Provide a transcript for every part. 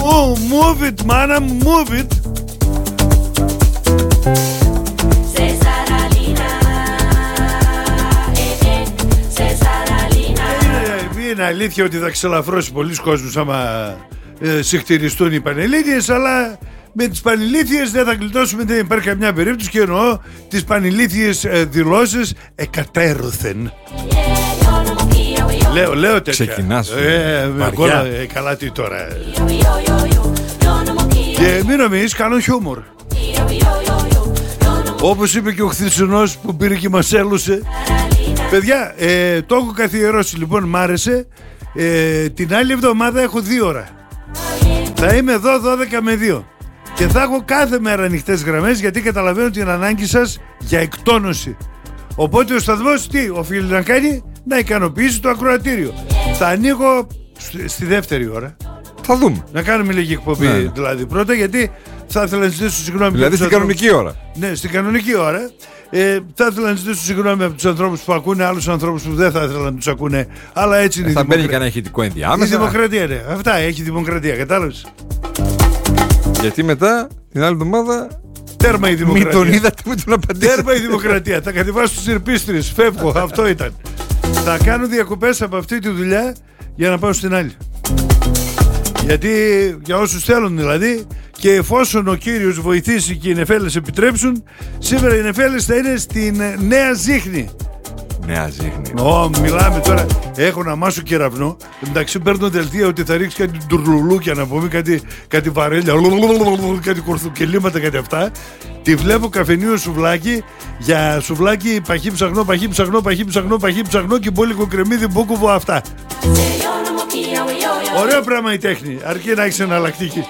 Move it, μάνα μου, move it. Είναι αλήθεια ότι θα ξελαφρώσει πολλοί κόσμος άμα συχτηριστούν οι πανελλήνιες, αλλά με τις πανηλήθειες δεν θα γλιτώσουμε, δεν υπάρχει καμιά περίπτωση, και εννοώ τις πανηλήθειες δηλώσεις εκατέρωθεν. Λέω τέτοια. Ξεκινάς καλά τι τώρα. Και μην νομίζεις, κάνω χιούμορ. Όπως είπε και ο χθεσινός που πήρε και μας έλουσε. Παιδιά, το έχω καθιερώσει, λοιπόν, μ' άρεσε. Την άλλη εβδομάδα έχω 2 ώρα. Θα είμαι εδώ 12 με 2. Και θα έχω κάθε μέρα ανοιχτές γραμμές, γιατί καταλαβαίνω την ανάγκη σας για εκτόνωση. Οπότε ο σταθμός τι οφείλει να κάνει? Να ικανοποιήσει το ακροατήριο. Θα ανοίγω στη δεύτερη ώρα. Θα δούμε. Να κάνουμε λίγη εκπομπή, ναι. Δηλαδή πρώτα, γιατί θα ήθελα να ζητήσω συγγνώμη. Δηλαδή στην κανονική ώρα. Ναι, στην κανονική ώρα. Θα ήθελα να ζητήσω συγγνώμη από τους ανθρώπους που ακούνε, άλλους ανθρώπους που δεν θα ήθελα να τους ακούνε. Αλλά έτσι είναι η δημοκρατία. Θα μπαίνει κανένα ηχητικό ενδιάμεσα. Η δημοκρατία, ναι. Αυτά έχει δημοκρατία, κατάλαβες. Γιατί μετά την άλλη εβδομάδα. Τέρμα η δημοκρατία. Μην τον είδατε, μην τον απαντήσατε. Τέρμα η δημοκρατία. Θα κατεβάσω τους ερπίστρες. Φεύγω. Αυτό ήταν. Θα κάνω διακοπές από αυτή τη δουλειά για να πάω στην άλλη. Γιατί για όσους θέλουν δηλαδή, και εφόσον ο Κύριος βοηθήσει και οι νεφέλες επιτρέψουν, σήμερα οι νεφέλες θα είναι στην Νέα Ζύχνη. Νέα Ζύχνη. Μιλάμε τώρα. Έχω να μάσω κεραυνό. Εντάξει, παίρνω δελτία ότι θα ρίξει κάτι τουρλουλούκια, να πούμε, κάτι βαρέλια, κάτι κορθουκελίματα, κάτι αυτά. Τη βλέπω καφενείο σουβλάκι, για σουβλάκι παχύ ψαχνό και μπόλικο κρεμμύδι μπούκουβο, αυτά. Ωραίο πράγμα η τέχνη, αρκεί να έχεις εναλλακτική.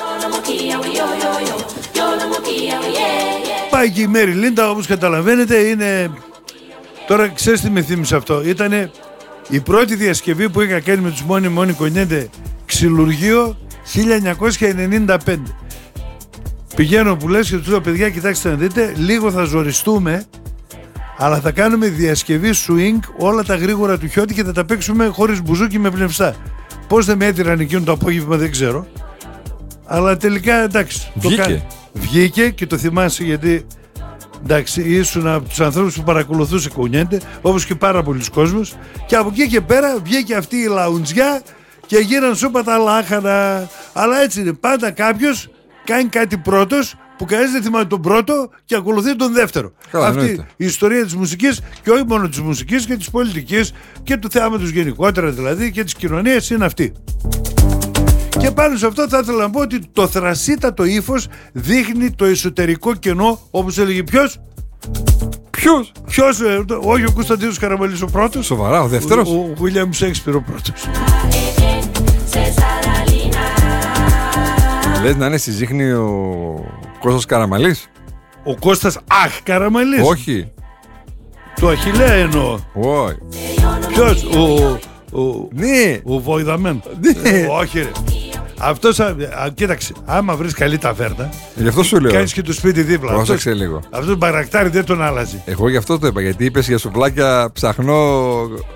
Πάει και η Μέρι Λίντα, όπως καταλαβαίνετε, είναι... Τώρα ξέρεις τι με θύμισε αυτό? Ήτανε η πρώτη διασκευή που είχα κάνει με τους Μόνοι Κονιέντε, ξυλουργείο 1995. Πηγαίνω που λες και τους λέω, παιδιά, κοιτάξτε να δείτε, λίγο θα ζοριστούμε, αλλά θα κάνουμε διασκευή swing όλα τα γρήγορα του Χιώτη και θα τα παίξουμε χωρίς μπουζούκι, με πνευστά. Πώς δεν με έδιραν εκείνο το απόγευμα δεν ξέρω, αλλά τελικά εντάξει. Βγήκε και το θυμάσαι, γιατί εντάξει, ήσουν από τους ανθρώπους που παρακολουθούσε Κονιέντε, όπως και πάρα πολλοί κόσμος, και από εκεί και πέρα βγήκε αυτή η λαουντζιά και γίναν σούπα τα λάχανα. Αλλά έτσι είναι, πάντα κάποιος κάνει κάτι πρώτος που κανείς δεν θυμάται τον πρώτο και ακολουθεί τον δεύτερο. Αυτή η ιστορία της μουσικής, και όχι μόνο της μουσικής, και της πολιτικής και του θεάματος γενικότερα, δηλαδή, και της κοινωνίας, είναι αυτή. Και πάνω σε αυτό θα ήθελα να πω ότι το θρασίτατο ύφος δείχνει το εσωτερικό κενό, όπως έλεγε ποιος? Όχι ο Κωνσταντίνος Καραμαλής ο πρώτος. Σοβαρά, ο δεύτερος? Ο Βίλιαμ Σέξπιρ ο πρώτος. Λες να είναι στη Ζύχνη ο Κώστας Καραμαλής? Ο Κώστας Καραμαλής? Όχι. Το Αχιλλέα εννοώ. Όχι. Ποιος? Ναι. Ο Βοηδαμέν. Όχι ρε. Αυτός, κοίταξε, άμα βρεις καλή ταβέρνα, γι' αυτό σου λέω, κάνεις και το σπίτι δίπλα. Πρόσεξε λίγο. Αυτό το μπαρακτάρι δεν τον άλλαζε. Εγώ γι' αυτό το είπα, γιατί είπες για σουβλάκια ψαχνό,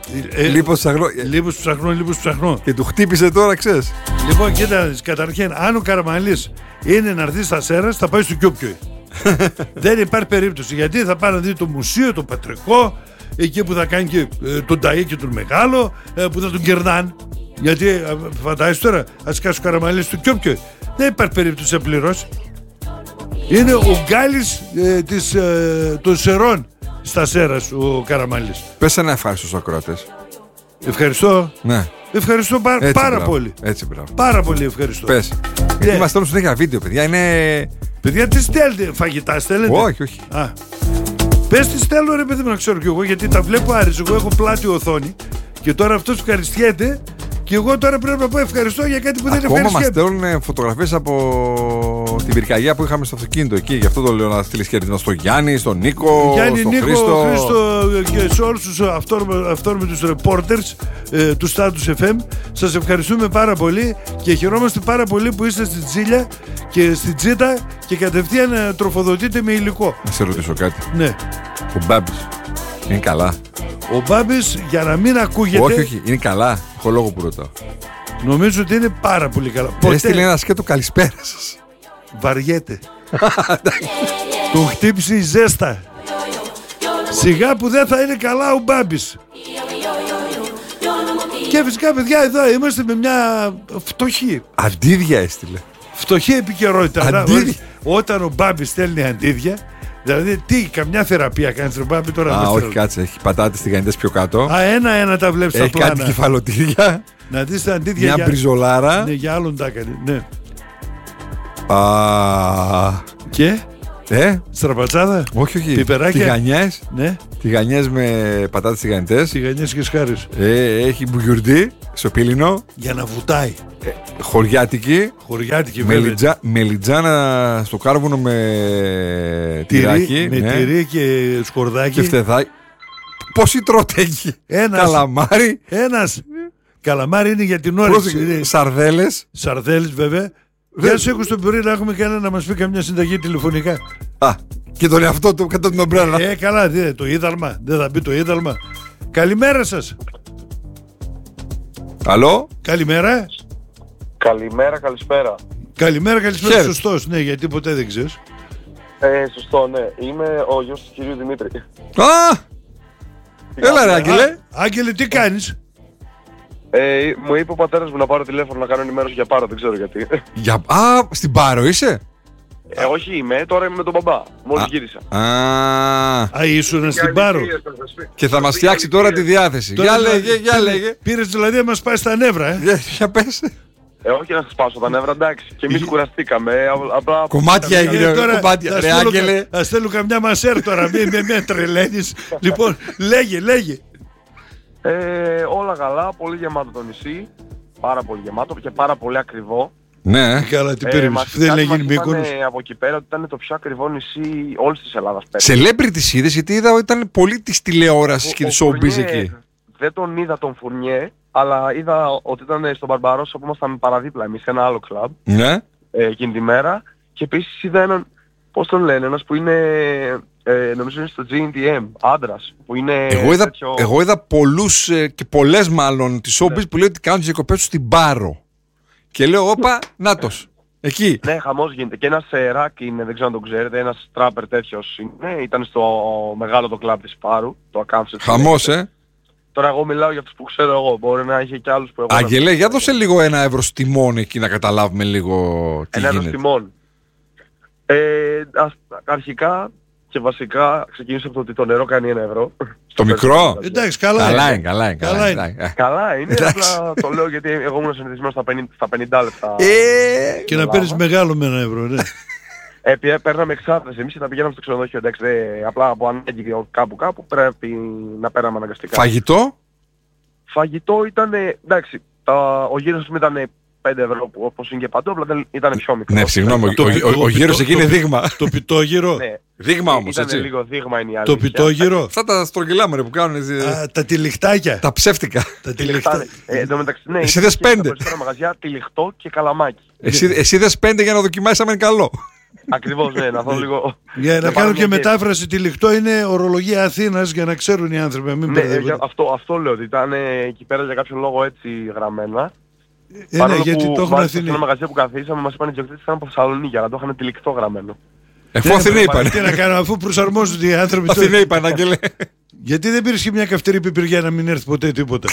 λίπος ψαχνό. Και του χτύπησε τώρα, ξέρεις. Λοιπόν, κοίτα, καταρχήν, αν ο Καραμαλής είναι να έρθει στα Σέρας, θα πάει στο Κιούπκιοι. Δεν υπάρχει περίπτωση, γιατί θα πάει να δει το μουσείο, το πατρικό, εκεί που θα κάνει και τον Ταΐ και τον Μεγάλο, που θα τον κερνάνε. Γιατί φαντάζεσαι τώρα, ας κάσει ο Καραμαλής του Κιούπκιοι, δεν υπάρχει περίπτωση να πληρώσει. Είναι ο Γκάλης των Σερών στα Σέρας ο Καραμαλής. Πες ένα ευχαριστώ στους ακροατές. Ευχαριστώ. Ναι. Ευχαριστώ πάρα πολύ. Έτσι, μπράβο. Πάρα πολύ ευχαριστώ. Πες. Γιατί μας στέλνουν συνέχεια βίντεο, παιδιά. Είναι... Παιδιά, τι στέλνετε? Φαγητά στέλνετε? Όχι. Πες τι στέλνω, ρε παιδί μου, να ξέρω κι εγώ, γιατί τα βλέπω άρεσε. Εγώ έχω πλάτη οθόνη και τώρα αυτός ευχαριστιέται. Και εγώ τώρα πρέπει να πω ευχαριστώ για κάτι που δεν ευχαριστώ. Ακόμα μας στέλνουν φωτογραφίες από την πυρκαγιά που είχαμε στο αυτοκίνητο εκεί. Γι' αυτό το λέω, να στείλεις χαιρετισμό στο Γιάννη, στον Νίκο, στον Χρήστο. Και σε όλους τους αυθόρμητους reporters του Status FM. Σας ευχαριστούμε πάρα πολύ και χαιρόμαστε πάρα πολύ που είστε στη Τζίλια και στη Τζίτα και κατευθείαν τροφοδοτείτε με υλικό. Να σε ρωτήσω κάτι. Ναι. Ο Μπάμπης είναι καλά? Ο Μπάμπης, για να μην ακούγεται... Όχι, είναι καλά. Έχω λόγο που ρωτάω. Νομίζω ότι είναι πάρα πολύ καλά. Έστειλε ένα σκέτο καλησπέρα σας. Βαριέται. Του χτύπησε η ζέστα. Σιγά που δεν θα είναι καλά ο Μπάμπης. Και φυσικά, παιδιά, εδώ είμαστε με μια φτωχή. Αντίδια έστειλε. Φτωχή επικαιρότητα. Όταν ο Μπάμπης στέλνει αντίδια, δηλαδή καμιά θεραπεία κάνει στον Μπάμπη τώρα. Όχι, κάτσε, έχει πατάτες τηγανιτές πιο κάτω. Ένα τα βλέπεις στα πλάνα. Έχει κάτι κεφαλοτήρια. Να δεις τα αντίδια. Μια μπριζολάρα. Ναι, για άλλον τα έκανε. Ναι. Και. Στραπατσάδα. Όχι. Πιπεράκια. Τηγανιές. Ναι. Τηγανιές με πατάτες τηγανιτές. Τηγανιές και σχάρες. Έχει μπουγιουρντί στο πύλινο. Για να βουτάει. Χωριάτικη. Μελιτζάνα στο κάρβουνο με τυράκι. Με τυρί και σκορδάκι. Και φτεδάκι. Πόσοι τρώτε εκεί? Καλαμάρι. Καλαμάρι είναι για την ώρα. Σαρδέλες βέβαια. Γεια σου, έχω στον πυρί να έχουμε κανένα να μας πει καμιά συνταγή τηλεφωνικά. Και τον εαυτό του κατά την ομπρέλα. Καλά, το είδαλμα. Δεν θα μπει το είδαλμα. Καλημέρα σας. Αλλό. Καλημέρα. Καλησπέρα. Καλημέρα. Σωστός, ναι, γιατί ποτέ δεν ξέρεις. Σωστό, ναι. Είμαι ο γιος του κυρίου Δημήτρη. Έλα ρε Άγγελε. Άγγελε, τι κάνεις? Μου είπε ο πατέρας μου να πάρω τηλέφωνο να κάνω ενημέρωση για Πάρο, δεν ξέρω γιατί. Στην Πάρο είσαι? Όχι είμαι, τώρα είμαι με τον μπαμπά. Μόλις γύρισα. Ήσουν στην Πάρο. Και θα μας φτιάξει τώρα τη διάθεση. Για λέγε. Πήρες δηλαδή να μας πάει στα νεύρα, Για πες. Όχι να σας πάσω τα νεύρα, εντάξει. Και εμείς κουραστήκαμε. Κομμάτια έγινε. Ρε Άγγελε. Ας στέλνω καμιά μασέρ τώρα, με τρελαίνεις. Λοιπόν, λέγε. Όλα καλά, πολύ γεμάτο το νησί. Πάρα πολύ γεμάτο και πάρα πολύ ακριβό. Ναι. Καλά, τι περίμενες? Δεν να γίνει Μύκονος. Από εκεί πέρα ότι ήταν το πιο ακριβό νησί όλης της Ελλάδας πέρυσι. Celebrity είδες, γιατί είδα ότι ήταν πολύ της τηλεόρασης και της showbiz εκεί. Δεν τον είδα τον Φουρνιέ, αλλά είδα ότι ήταν στον Μπαρμπαρόσα που ήμασταν παραδίπλα εμείς σε ένα άλλο κλαμπ. Ναι. Εκείνη τη μέρα. Και επίσης είδα έναν, πώς τον λένε, ένας που είναι, νομίζω είναι στο GNTM, άντρας. Που είναι εγώ είδα πολλούς και πολλές μάλλον της showbiz που λέει ότι κάνουν τις διακοπές τους στην Πάρο. Και λέω, όπα, νάτος. Εκεί. Ναι, χαμός γίνεται. Και ένας ρακ είναι, δεν ξέρω αν τον ξέρετε, ένας τράπερ τέτοιος είναι. Ήταν στο μεγάλο το κλαμπ της Πάρου, το Ακάμψε. Χαμός, Τώρα εγώ μιλάω για αυτούς που ξέρω εγώ. Μπορεί να είχε και άλλους που εγώ. Αγγελέ, για δώσε λίγο ένα εύρος τιμών εκεί να καταλάβουμε λίγο τι γίνεται. Ένα εύρος τιμών. Αρχικά και βασικά ξεκινήσω από το ότι το νερό κάνει 1 ευρώ. Το μικρό? Εντάξει, καλά είναι. Καλά είναι, απλά το λέω γιατί εγώ ήμουν συνηθισμένος στα 50 λεπτά. Και να παίρνεις μεγάλο με 1 ευρώ, ναι. Παίρναμε εξάρτηση εμείς και τα πηγαίναμε στο ξενοδοχείο. Εντάξει, απλά από ανάγκη κάπου πρέπει να πέραμε αναγκαστικά. Φαγητό ήταν, εντάξει, ο γύρος του ήταν 5 ευρώ που όπως είναι και παντού, απλά ήταν πιο μικρό. Ναι, συγγνώμη, ο γύρος εκεί είναι δείγμα. Το πιτόγυρο. Δείγμα όμως, έτσι. Ήταν λίγο δείγμα είναι η αλήθεια. Το πιτόγυρο. Αυτά τα στρογγυλά που κάνουν. Τα τυλιχτάκια. Τα ψεύτικα. Τα τυλιχτάκια. Εσύ δες 5. Περισσότερα μαγαζιά, τυλιχτό και καλαμάκι. Εσύ δες 5 για να δοκιμάσεις αν είναι καλό. Ακριβώς, ναι, να δω λίγο. Για να κάνω και μετάφραση, τυλιχτό είναι ορολογία Αθήνας για να ξέρουν οι άνθρωποι. Ναι, αυτό λέω ότι ήταν εκεί πέρα για κάποιο λόγο έτσι γραμμένα. Ναι, γιατί το έχουν Αθηνή. Σε ένα μαγαζί που καθίσαμε μας είπαν οι διοκτήτες ήταν από Θεσσαλονίκη, αλλά το είχαν τυλιχτό γραμμένο. Αφού Αθηνή είπαν. Τι να κάνω, αφού προσαρμόζονται οι άνθρωποι. Αθηνή είπαν, Άγγελε. Γιατί δεν πήρες και μια καυτερή πιπηριά να μην έρθει ποτέ τίποτα?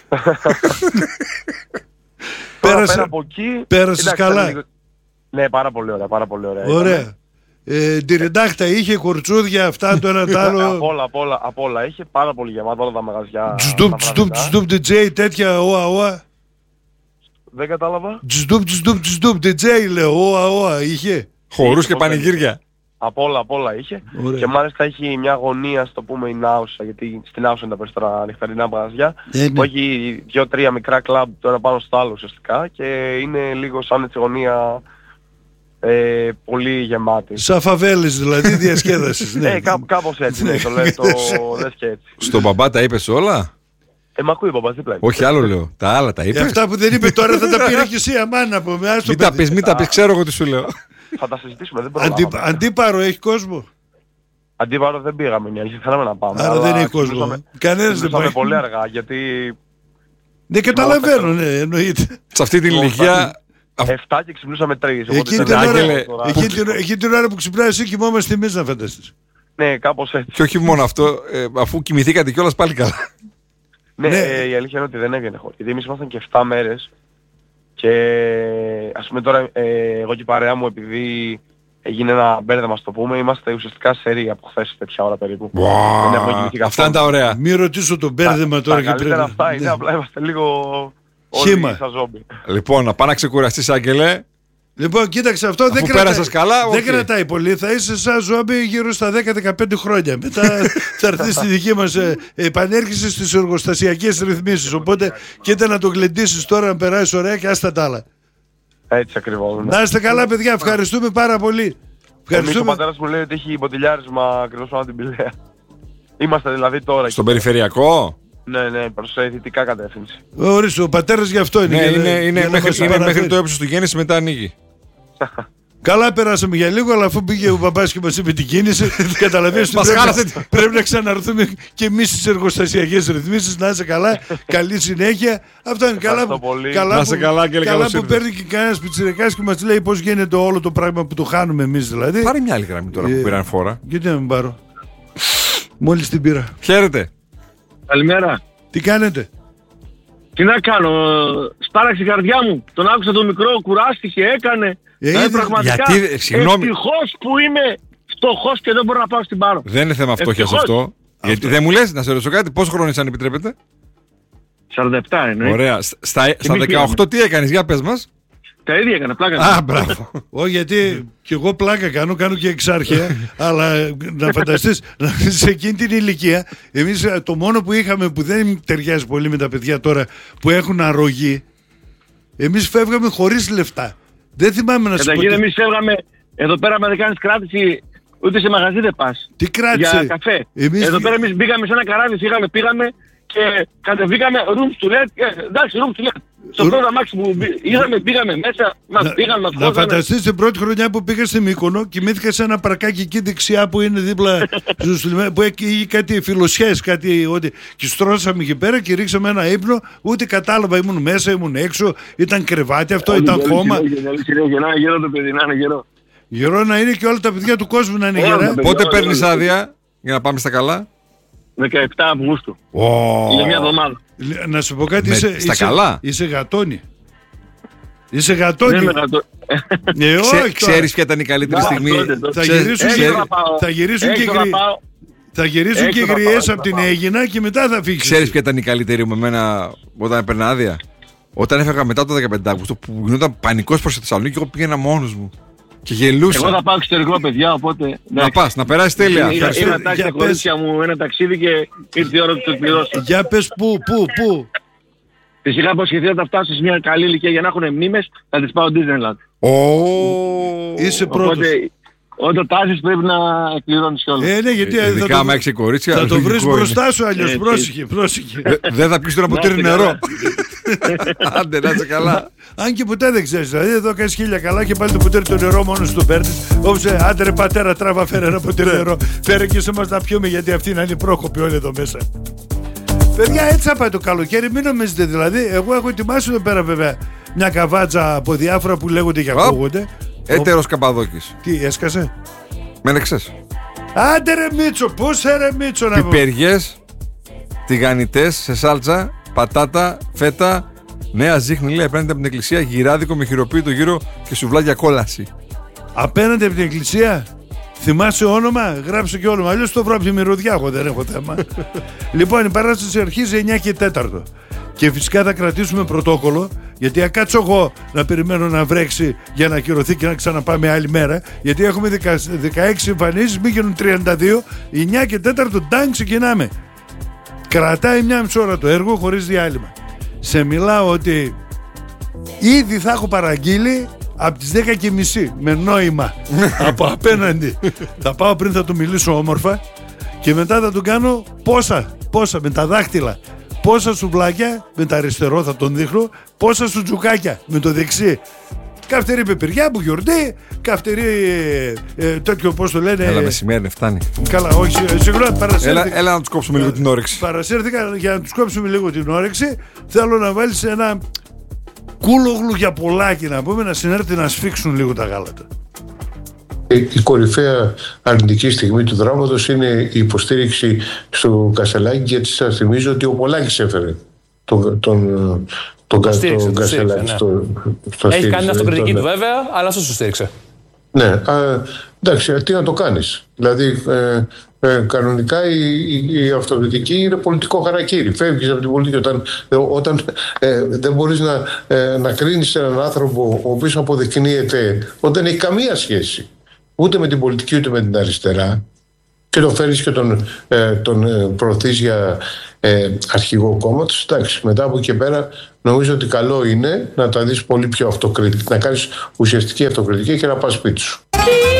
Πέρα από εκεί. Πέρασες καλά? Ναι, πάρα πολύ ωραία. Ωραία. Τυρεντάχτα είχε, κορτσούδια, αυτά το ένα τ' άλλο. Από όλα. Είχε πάρα πολύ γεμάτο όλα τα μαγαζιά. Τζντουπ DJ, τέτοια οα. Δεν κατάλαβα. Τζντουπ DJ λέω, οα, είχε. Χορούς και πανηγύρια. Από όλα είχε. Και μάλιστα έχει μια γωνία, στο πούμε η Νάουσα, γιατί στην Νάουσα είναι τα περισσότερα νυχτερινά μαγαζιά, που έχει 2-3 μικρά κλαμπ το ένα πάνω στο άλλο ουσιαστικά και είναι λίγο σαν έτσι γωνία πολύ γεμάτη. Σαν φαβέλες δηλαδή διασκέδασης. Ναι, κάπως έτσι, ναι, το λες και έτσι. Στον μπαμπά τα είπες όλα? Μ' ακούει ο μπαμπάς δίπλα. Όχι άλλο λέω, τα άλλα τα είπες? Αυτά που δεν είπε τώρα θα τα πήρε και εσύ αμάν να πούμε. Μην τα πεις, ξέρω εγώ τι σου λέω. Θα τα συζητήσουμε, δεν προλάβαμε. Αντίπαρο έχει κόσμο? Αντίπαρο δεν πήγαμε, θέλαμε να πάμε. Άρα δεν έχει κόσμο. Κανένας δεν πάει. Πολύ αργά γιατί Δεν καταλαβαίνω, ναι, εννοείται. Σε αυτή την ηλικία. 7 και ξυπνούσαμε 3. Εκεί την ώρα που ξυπνάει εσύ κοιμόμαστε εμείς, να φανταστείς. Ναι, κάπως έτσι. Και όχι μόνο αυτό, αφού κοιμηθήκατε κιόλας πάλι καλά. Ναι, η αλήθεια είναι ότι δεν έβγαινε χώρο. Γιατί εμείς ήμασταν και 7 μέρες και ας πούμε τώρα εγώ και η παρέα μου, επειδή έγινε ένα μπέρδεμα, στο πούμε, είμαστε ουσιαστικά σε ρίγα από χθες τέτοια ώρα περίπου. Αυτά είναι τα ωραία. Μην ρωτήσω το μπέρδεμα τώρα και πρέπει. Αυτά είναι, απλά είμαστε λίγο όλοι σαν ζόμπι. Λοιπόν, να πάει να ξεκουραστείς, Άγγελε. Λοιπόν, κοίταξε, αυτό δεν κρατάει πολύ. Θα είσαι σαν ζόμπι γύρω στα 10-15 χρόνια. Μετά θα έρθει στη δική μας επανέρχεσαι στις εργοστασιακές ρυθμίσεις. Οπότε κοίτα να το γλεντήσεις τώρα, να περάσεις ωραία και άστα τα άλλα. Έτσι ακριβώς. Να είστε καλά, παιδιά. Ευχαριστούμε πάρα πολύ. Ο πατέρας μου λέει ότι έχει μποτιλιάρισμα ακριβώς πάνω την Πηλαία. Είμαστε δηλαδή τώρα. Στον περιφερειακό. Ναι, προς δυτικά κατεύθυνση. Ορίστε, ο πατέρας γι' αυτό είναι. Ναι, είναι μέχρι το ύψος του γέννηση, μετά ανοίγει. Καλά περάσαμε για λίγο, αλλά αφού πήγε ο μπαμπάς και μας είπε την κίνηση, καταλαβαίνεις ότι πρέπει να ξαναρθούμε και εμείς στις εργοστασιακές ρυθμίσεις. Να είσαι καλά, καλή συνέχεια. Αυτό είναι καλά που παίρνει και κανένας πιτσιρικάς και μας λέει πώς γίνεται όλο το πράγμα που το χάνουμε εμείς δηλαδή. Πάρε μια άλλη γραμμή τώρα που πήραν φόρα. Γιατί να μην πάρω. Μόλις την πήρα. Χαίρετε. Καλημέρα. Τι κάνετε? Τι να κάνω, σπάραξε η καρδιά μου. Τον άκουσα το μικρό, κουράστηκε, έκανε. Πραγματικά ευτυχώς που είμαι φτωχός και δεν μπορώ να πάω στην Πάρο. Δεν είναι θέμα φτώχειας αυτό. Γιατί δεν μου λες, να σε ρωτήσω κάτι, πόσο χρόνο είσαι αν επιτρέπετε? 47 είναι. Ωραία. Στα 18 τι έκανες, για πες μας. Τα ίδια έκανα, πλάκα. Α, μπράβο. Όχι, γιατί κι εγώ πλάκα κάνω και εξάρχεια. Αλλά να φανταστείς, σε εκείνη την ηλικία, εμείς το μόνο που είχαμε που δεν ταιριάζει πολύ με τα παιδιά τώρα που έχουν αρρωγή, εμείς φεύγαμε χωρίς λεφτά. Δεν θυμάμαι να σου πω. Καταρχήν εμείς φεύγαμε, εδώ πέρα αν δεν κάνεις κράτηση, ούτε σε μαγαζί δεν πας. Τι κράτησε? Για καφέ. Εδώ πέρα εμείς μπήκαμε σε ένα καράβι, πήγαμε και κατεβήκαμε rooms to let. Εντάξει, rooms to let. Στο πρώτο αμάξι που είδαμε, πήγαμε μέσα, μας πήγαμε. Να φανταστείς την πρώτη χρονιά που πήγα στη Μύκονο, κοιμήθηκα σε ένα παρκάκι εκεί δεξιά που είναι δίπλα που έχει κάτι φιλοσιές, κάτι ότι. Και στρώσαμε εκεί πέρα και ρίξαμε ένα ύπνο, ούτε κατάλαβα, ήμουν μέσα, ήμουν έξω, ήταν κρεβάτι αυτό, ήταν χώμα. Γερό το παιδί, να είναι γερό. Γερό να είναι και όλα τα παιδιά του κόσμου να είναι γερά. Πότε παίρνεις άδεια για να πάμε στα καλά? 17 Αυγούστου. Για μια εβδομάδα. Να σου πω κάτι, είσαι γατόνι. Είσαι γατόνι. Ξέρεις ποια ήταν η καλύτερη στιγμή? Θα γυρίσουν και γριές από την Αίγινα και μετά θα φύγεις. Ξέρεις ποια ήταν η καλύτερη με εμένα όταν έπαιρνα άδεια? Όταν έφεγα μετά το 15 Αυγούστου που γινόταν πανικός προς τη Θεσσαλονίκη και εγώ πήγαινα μόνος μου. Και γελούσα. Εγώ θα πάω εξωτερικό, παιδιά, οπότε. Να πας, να περάσεις τέλεια. Είχα τάξει τα κορίτσια μου ένα ταξίδι και ήρθε η ώρα που το εκπληρώσω. Για πες πού. Τις είχα αποσχεθεί να τα φτάσω σε μια καλή ηλικία για να έχουν μνήμες, θα τις πάω Disneyland. Είσαι πρώτος. Οπότε, όταν τάσεις πρέπει να εκπληρώνεις κιόλας. Ναι, γιατί ειδικά άμα έχεις κορίτσια. Θα το βρεις μπροστά σου αλλιώς. Πρόσεχε. Δεν θα πεις τώρα ποτήρι νερό. Άντε, να είσαι καλά. Αν και ποτέ δεν ξέρεις, δηλαδή εδώ κάνεις χίλια καλά και πάλι το ποτήρι το νερό μόνο σου το παίρνεις. Όπως άντε ρε πατέρα, τράβα, φέρε ένα ποτήρι νερό. Φέρε και σε μας να πιούμε γιατί αυτοί είναι ανυπρόκοποι όλοι εδώ μέσα. Παιδιά, έτσι θα πάει το καλοκαίρι, μην νομίζετε δηλαδή. Εγώ έχω ετοιμάσει εδώ πέρα βέβαια μια καβάτσα από διάφορα που λέγονται και ακούγονται. Έτερος Καπαδόκης. Τι, έσκασε? Με έλεξες. Άντε ρε Μίτσο, πώς ρε Μίτσο να πω. Πιπεριές, τηγανιτές σε σάλτσα, πατάτα, φέτα, νέα ζύχνη λέει απέναντι από την εκκλησία, γυράδικο με χειροποίητο γύρο και σουβλάκια κόλαση. Απέναντι από την εκκλησία? Θυμάσαι όνομα, γράψε και όνομα. Αλλιώς το βρω από τη μυρωδιά, εγώ δεν έχω θέμα. Λοιπόν, η παράσταση αρχίζει 9 και 4. Και φυσικά θα κρατήσουμε πρωτόκολλο, γιατί αν κάτσω εγώ να περιμένω να βρέξει για να ακυρωθεί και να ξαναπάμε άλλη μέρα, γιατί έχουμε 16 εμφανίσεις, μην γίνουν 32, 9 και 4 ντάν ξεκινάμε. Κρατάει μια μισή ώρα το έργο χωρίς διάλειμμα. Σε μιλάω ότι ήδη θα έχω παραγγείλει από τις 10:30 με νόημα από απέναντι. Θα πάω πριν, θα του μιλήσω όμορφα και μετά θα του κάνω πόσα με τα δάχτυλα. Πόσα σουβλάκια με το αριστερό θα τον δείχνω, πόσα σουτζουκάκια με το δεξί. Καυτερή πεπυριά που γιορτή, καυτερή τέτοιο πώς το λένε. Έλα, μεσημέρι φτάνει. Καλά, όχι, συγγνώμη, παρασύρθηκα. Έλα να τους κόψουμε λίγο την όρεξη. Παρασύρθηκα για να τους κόψουμε λίγο την όρεξη. Θέλω να βάλεις ένα κούλογλου για πολλάκι, να πούμε, να συνέρθει να σφίξουν λίγο τα γάλατα. Η κορυφαία αρνητική στιγμή του δράματος είναι η υποστήριξη του Κασελάκη, γιατί σας θυμίζω ότι ο Πολάκης έφερε τον Κασελάκη στο Έχει κάνει αυτοκριτική του βέβαια, αλλά αυτό σου στήριξε. Ναι, εντάξει, τι να το κάνεις. Δηλαδή, κανονικά η αυτοκριτική είναι πολιτικό χαρακτήρι. Φεύγεις από την πολιτική όταν δεν μπορείς να κρίνεις έναν άνθρωπο ο οποίος αποδεικνύεται ότι δεν έχει καμία σχέση ούτε με την πολιτική ούτε με την αριστερά, και το φέρεις και τον προωθείς για αρχηγό κόμματος. Εντάξει, μετά από εκεί πέρα νομίζω ότι καλό είναι να τα δεις πολύ πιο αυτοκριτικά, να κάνεις ουσιαστική αυτοκριτική και να πας σπίτι σου.